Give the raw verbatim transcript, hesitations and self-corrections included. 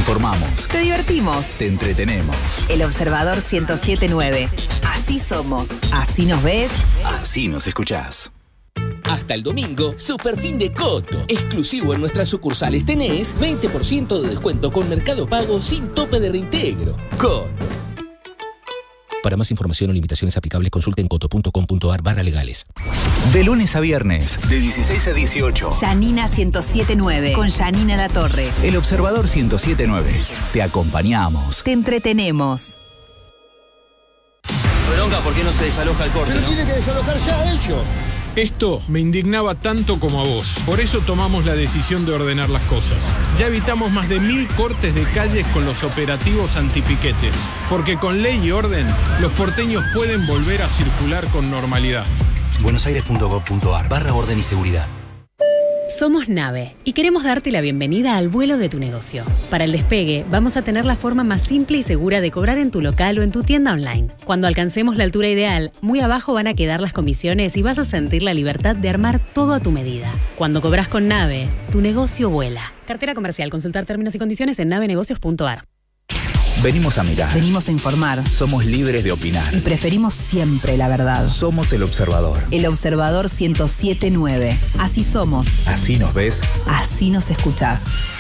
informamos. Te divertimos. Te entretenemos. El Observador ciento siete punto nueve. Así somos. Así nos ves. Así nos escuchás. Hasta el domingo, Super Fin de Coto. Exclusivo en nuestras sucursales tenés veinte por ciento de descuento con Mercado Pago sin tope de reintegro. Coto. Para más información o limitaciones aplicables, consulten coto punto com punto ar barra legales. De lunes a viernes, de dieciséis a dieciocho. Janina ciento siete punto nueve. Con Janina Latorre. El Observador ciento siete punto nueve. Te acompañamos. Te entretenemos. Bronca, ¿por qué no se desaloja el corte? Pero ¿no? tienen que desalojar ya ellos. Esto me indignaba tanto como a vos. Por eso tomamos la decisión de ordenar las cosas. Ya evitamos más de mil cortes de calles con los operativos antipiquetes. Porque con ley y orden, los porteños pueden volver a circular con normalidad. buenosaires punto gov punto ar barra orden y seguridad. Somos Nave y queremos darte la bienvenida al vuelo de tu negocio. Para el despegue, vamos a tener la forma más simple y segura de cobrar en tu local o en tu tienda online. Cuando alcancemos la altura ideal, muy abajo van a quedar las comisiones y vas a sentir la libertad de armar todo a tu medida. Cuando cobras con Nave, tu negocio vuela. Cartera comercial. Consultar términos y condiciones en navenegocios punto ar. Venimos a mirar. Venimos a informar. Somos libres de opinar. Y preferimos siempre la verdad. Somos El Observador. El Observador ciento siete punto nueve. Así somos. Así nos ves. Así nos escuchás.